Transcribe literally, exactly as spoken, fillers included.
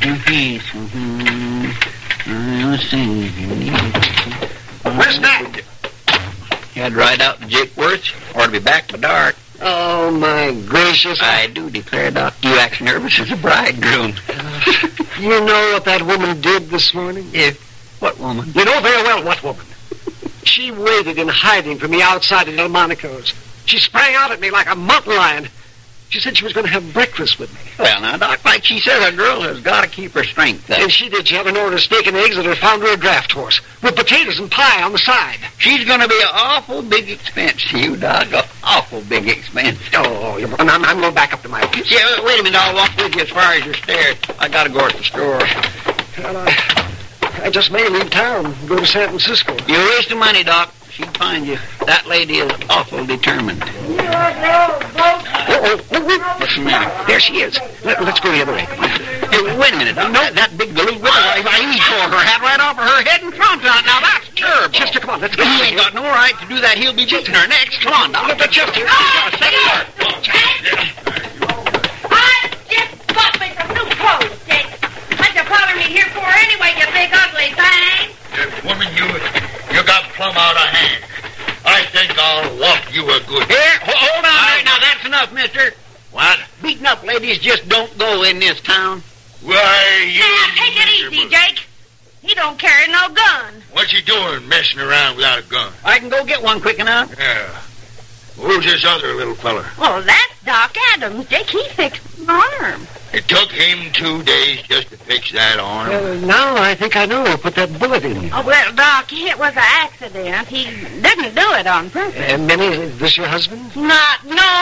Let's see. Where's that? You had to ride out to Jake Worth's, or to be back by dark. Oh, my gracious. I do declare, Doc, you act nervous as a bridegroom. Uh, you know what that woman did this morning? If what woman? You know very well what woman. She waited in hiding for me outside of Delmonico's. She sprang out at me like a mountain lion. She said she was going to have breakfast with me. Well, now, Doc, like she says, a girl has got to keep her strength up. And she did. She had an order steak and eggs at her found her a draft horse with potatoes and pie on the side. She's going to be an awful big expense to you, Doc. An awful big expense. Oh, you're, I'm, I'm going back up to my office. Yeah, wait a minute. I'll walk with you as far as your stairs. I got to go to the store. Well, I, I just may leave town and go to San Francisco. You're wasting money, Doc. She'd find you. That lady is awful determined. Oh, oh, oh, oh. What's the matter? There she is. Let, let's go the other way. Hey, wait a minute, Doc. No, that, that big galoot with her. I, I tore her hat right off of her head and tromped on it. Now, that's terrible. Chester, come on. Let's go. He ain't got no right to do that. He'll be beating her next. Come on, Doc. Look at Chester. Oh, I just bought me some new clothes, Jake. What you following me here for anyway, you big ugly thing? Yes, woman, you you got plumb out of hand. I think I'll walk you a good... Here, hold on right now. That's enough, mister. What? Beating up ladies just don't go in this town. Why, you... Now, take it easy, Jake. He don't carry no gun. What you doing messing around without a gun? I can go get one quick enough. Yeah. Who's this other little feller? Well, that's Doc Adams, Jake. He fixed my arm. It took him two days just to fix that arm. Uh, now I think I know. Put that bullet in you. Oh, well, Doc, it was an accident. He didn't do it on purpose. Uh, Minnie, is this your husband? Not, no.